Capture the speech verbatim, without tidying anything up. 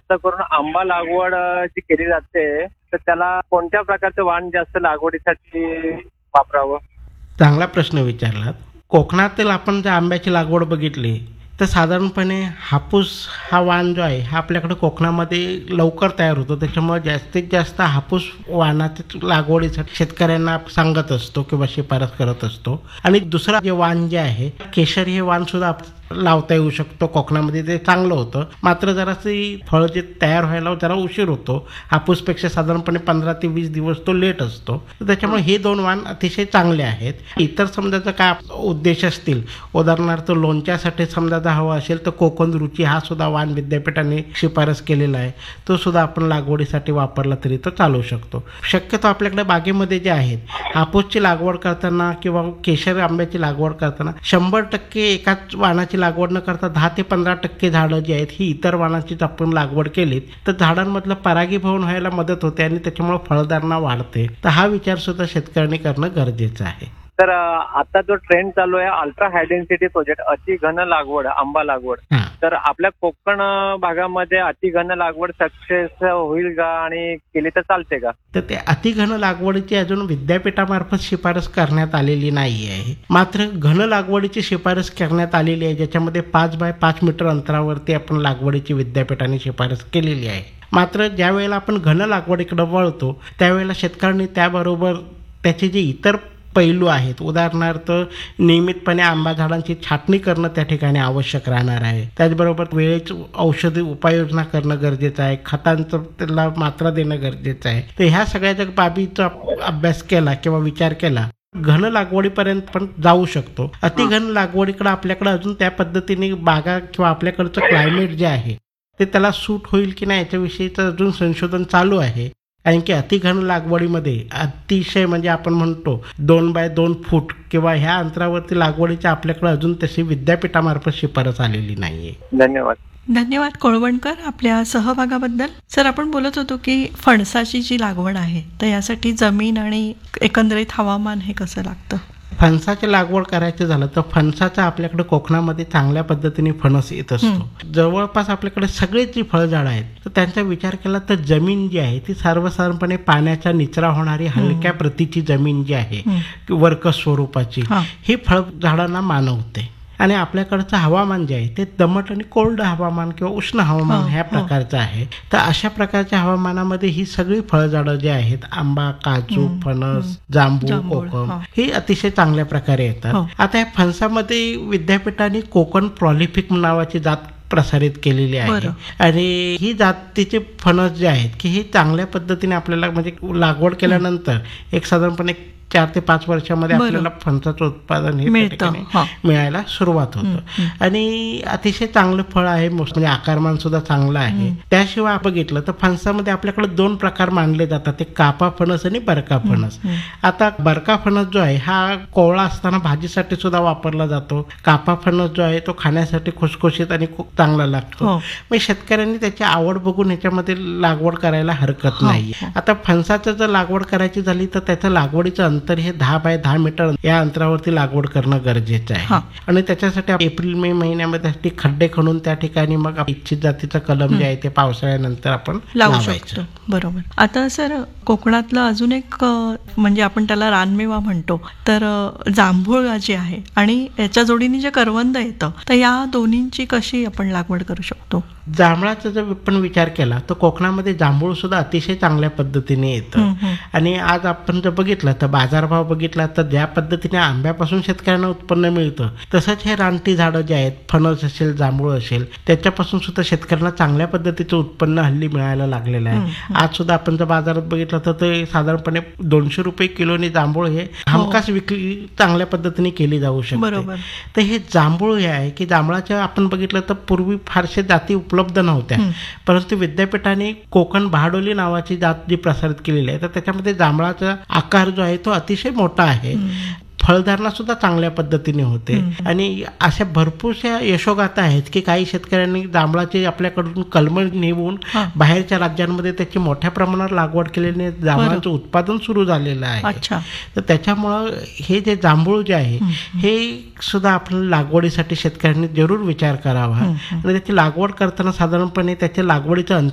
जास्त करून आंबा लागवड अ, जी केली जाते तर त्याला कोणत्या प्रकारचं वाण जास्त लागवडीसाठी वापरावं? चांगला प्रश्न विचारलात. कोकणातील आपण जर आंब्याची लागवड बघितली तर साधारणपणे हापूस हा वाण जो आहे हा आपल्याकडे कोकणामध्ये लवकर तयार होतो. त्याच्यामुळे जास्तीत जास्त हापूस वाणाच्या लागवडीसाठी शेतकऱ्यांना सांगत असतो किंवा शिफारस करत असतो. आणि दुसरा जे वाण जे आहे केशर हे वाण सुद्धा लावता येऊ शकतो कोकणामध्ये. ते चांगलं होतं, मात्र जराशी फळ जे तयार व्हायला जरा उशीर होतो. हापूसपेक्षा साधारणपणे पंधरा ते वीस दिवस तो लेट असतो. तर त्याच्यामुळे हे दोन वाण अतिशय चांगले आहेत. इतर समजा जर काय उद्देश असतील, उदाहरणार्थ लोणच्यासाठी समजा जर हवा असेल तर कोकण रुची हा सुद्धा वाण विद्यापीठाने शिफारस केलेला आहे. तो सुद्धा आपण लागवडीसाठी वापरला तरी तो चालू शकतो. शक्यतो आपल्याकडे बागेमध्ये जे आहेत हापूसची लागवड करताना किंवा केशर आंब्याची लागवड करताना शंभर टक्के एकाच वाणाची लागवड न करता दहा ते पंधरा टक्के झाडं जी आहेत ही इतर वाणाचीच आपण लागवड केलीत तर झाडांमधलं परागीभवन व्हायला मदत होते आणि त्याच्यामुळे फळधारणा वाढते. तर हा विचार सुद्धा शेतकऱ्यांनी करणं गरजेचं आहे. तर अ, आता जो ट्रेंड चालू आहे अल्ट्रा हाय डेन्सिटी प्रोजेक्ट अति घन लागवड आंबा लागवड, हा. तर आपल्या कोकण अ, भागामध्ये अति घन लागवड सक्सेस होईल का आणि केली तर चालते का? तर ते अतिघन लागवडीची अजून विद्यापीठामार्फत शिफारस करण्यात आलेली नाही आहे. मात्र घन लागवडीची शिफारस करण्यात आलेली आहे, ज्याच्यामध्ये पाच बाय पाच मीटर अंतरावरती आपण लागवडीची विद्यापीठाने शिफारस केलेली आहे. मात्र ज्या वेळेला आपण घन लागवडीकडे वळतो त्यावेळेला शेतकऱ्यांनी त्याबरोबर त्याचे जे इतर पैलू आहेत, उदाहरणार्थ नियमितपणे आंबा झाडांची छाटणी करणं त्या ठिकाणी आवश्यक राहणार आहे. त्याचबरोबर वेळेच औषधी उपाययोजना करणं गरजेचं आहे. खतांचं त्याला मात्रा देणं गरजेचं आहे. तर ह्या सगळ्या जर बाबीचा अभ्यास केला किंवा विचार केला घन लागवडीपर्यंत पण जाऊ शकतो. अतिघन लागवडीकडे आपल्याकडे अजून त्या पद्धतीने बागा किंवा आपल्याकडचं क्लायमेट जे आहे ते त्याला सूट होईल की नाही याच्याविषयीचं अजून संशोधन चालू आहे. कारण की अतिघन लागवडीमध्ये अतिशय म्हणजे आपण म्हणतो दोन बाय दोन फूट किंवा ह्या अंतरावरती लागवडीची आपल्याकडे अजून तशी विद्यापीठामार्फत शिफारस आलेली नाहीये. धन्यवाद. धन्यवाद कोळवणकर आपल्या सहभागाबद्दल. सर, आपण बोलत होतो की फणसाची जी लागवड आहे तर यासाठी जमीन आणि एकंदरीत हवामान हे कसं लागतं? फणसाची लागवड करायचं झालं तर फणसाचा आपल्याकडे कोकणामध्ये चांगल्या पद्धतीने फणस येत असतो. जवळपास आपल्याकडे सगळेच जी फळझाडं आहेत तर त्यांचा विचार केला तर जमीन जी आहे ती सर्वसाधारणपणे पाण्याचा निचरा होणारी हलक्या प्रतीची जमीन जी आहे वर्कस स्वरूपाची ही फळझाडांना मानवते. आणि आपल्याकडचं हवामान जे आहे ते दमट आणि कोल्ड हवामान किंवा उष्ण हवामान ह्या प्रकारचं आहे. तर अशा प्रकारच्या हवामानामध्ये ही सगळी फळझाडं जी आहेत आंबा, काजू, फणस, जांभूळ, कोकम ही अतिशय चांगल्या प्रकारे येतात. आता या फणसामध्ये विद्यापीठाने कोकण प्रॉलिफिक नावाची जात प्रसारित केलेली आहे. आणि ही जातीचे फणस जे आहेत की हे चांगल्या पद्धतीने आपल्याला म्हणजे लागवड केल्यानंतर एक साधारणपणे चार ते पाच वर्षामध्ये आपल्याला फणसाचं उत्पादन हे मिळायला सुरुवात होतं. आणि अतिशय चांगलं फळ आहे, म्हणजे आकारमान सुद्धा चांगलं आहे. त्याशिवाय बघितलं तर फणसामध्ये आपल्याकडे दोन प्रकार मानले जातात, ते कापा फणस आणि बरका फणस. आता बरका फणस जो आहे हा कोवळा असताना भाजीसाठी सुद्धा वापरला जातो. कापा फणस जो आहे तो खाण्यासाठी खुसखुशीत आणि खूप चांगला लागतो. मग शेतकऱ्यांनी त्याची आवड बघून ह्याच्यामध्ये लागवड करायला हरकत नाही. आता फणसाचं जर लागवड करायची झाली तर त्याचं लागवडीचं अंतर हे दहा बाय दहा मीटर या अंतरावरती लागवड करणं गरजेचं आहे. आणि त्याच्यासाठी एप्रिल मे महिन्यामध्ये खड्डे खणून त्या ठिकाणी मग इच्छित जातीचं कलम जे आहे ते पावसाळ्यानंतर आपण लावू शकतो. बरोबर. आता सर, कोकणातलं अजून एक म्हणजे आपण त्याला रानमेवा म्हणतो तर जांभूळ जे आहे आणि याच्या जोडीने जे करवंद येतं तर या दोन्हींची कशी आपण लागवड करू शकतो? जांभळाचा जर आपण विचार केला तर कोकणामध्ये जांभूळ सुद्धा अतिशय चांगल्या पद्धतीने येतं. आणि आज आपण जर बघितलं तर बाजारभाव बघितला तर ज्या पद्धतीने आंब्यापासून शेतकऱ्यांना उत्पन्न मिळतं तसंच हे रानटी झाडं जे आहेत फणस असेल, जांभूळ असेल, त्याच्यापासून सुद्धा शेतकऱ्यांना चांगल्या पद्धतीचं उत्पन्न हल्ली मिळायला लागलेलं आहे. आज सुद्धा आपण जर बाजारात बघितलं तर ते साधारणपणे दोनशे रुपये किलोने जांभूळ हे हमखास विक्री चांगल्या पद्धतीने केली जाऊ शकते. तर हे जांभूळ हे आहे की जांभळाच्या आपण बघितलं तर पूर्वी फारशे जाती उपलब्ध नव्हत्या, परंतु विद्यापीठाने कोकण बहाडोली नावाची जात जी प्रसारित केलेली आहे तर त्याच्यामध्ये जांभळाचा आकार जो आहे तो अतिशय मोठा आहे. फळधारणा सुद्धा चांगल्या पद्धतीने होते. आणि अशा भरपूरशा यशोगाथा आहेत की काही शेतकऱ्यांनी जांभळाची आपल्याकडून कलमं नेऊन बाहेरच्या राज्यांमध्ये त्याची मोठ्या प्रमाणावर लागवड केल्याने जांभळाचं उत्पादन सुरू झालेलं आहे. तर त्याच्यामुळं हे जे जांभूळ जे आहे हे सुद्धा आपण लागवडीसाठी शेतकऱ्यांनी जरूर विचार करावा. आणि त्याची लागवड करताना साधारणपणे त्याच्या लागवडीचं